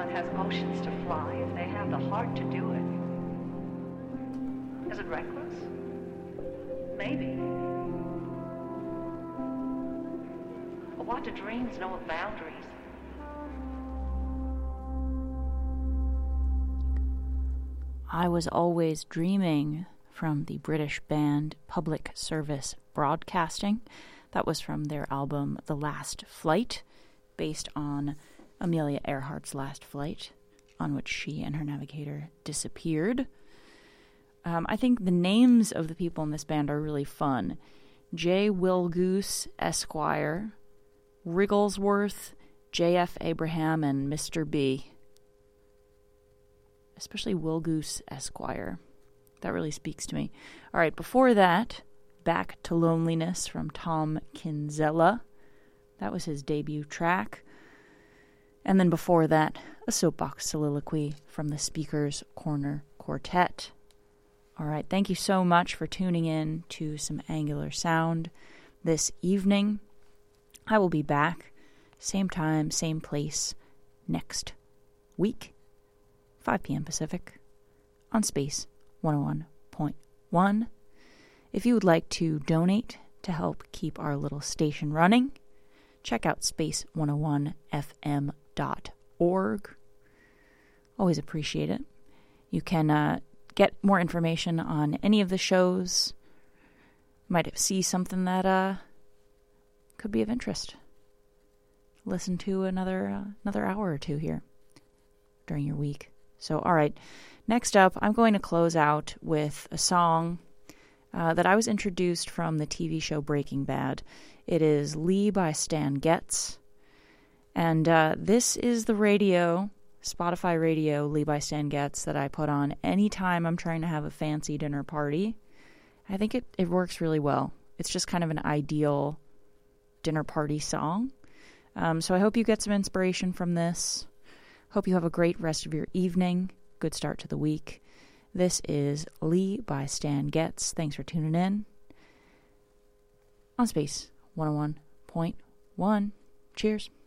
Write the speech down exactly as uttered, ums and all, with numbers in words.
someone has oceans to fly if they have the heart to do it? Is it reckless? Maybe. But what do dreams know of boundaries? I Was Always Dreaming from the British band Public Service Broadcasting. That was from their album The Last Flight, based on Amelia Earhart's Last Flight, on which she and her navigator disappeared. Um, I think the names of the people in this band are really fun. J. Wilgoose Esquire, Wrigglesworth, J F. Abraham, and Mister B. Especially Wilgoose Esquire. That really speaks to me. All right, before that, Back to Loneliness from Tom Kinsella. That was his debut track. And then before that, a soapbox soliloquy from the Speaker's Corner Quartet. All right, thank you so much for tuning in to some Angular Sound this evening. I will be back, same time, same place, next week, five p.m. Pacific, on Space one oh one point one. If you would like to donate to help keep our little station running, check out space one oh one f m dot org. Always appreciate it. You can uh, get more information on any of the shows. Might see something that uh, could be of interest. Listen to another uh, another hour or two here during your week. So, all right. Next up, I'm going to close out with a song uh, that I was introduced from the T V show Breaking Bad. It is Lee by Stan Getz. And uh, this is the radio, Spotify radio, Lee by Stan Getz, that I put on anytime I'm trying to have a fancy dinner party. I think it, it works really well. It's just kind of an ideal dinner party song. Um, so I hope you get some inspiration from this. Hope you have a great rest of your evening. Good start to the week. This is Lee by Stan Getz. Thanks for tuning in on Space one oh one point one. Cheers.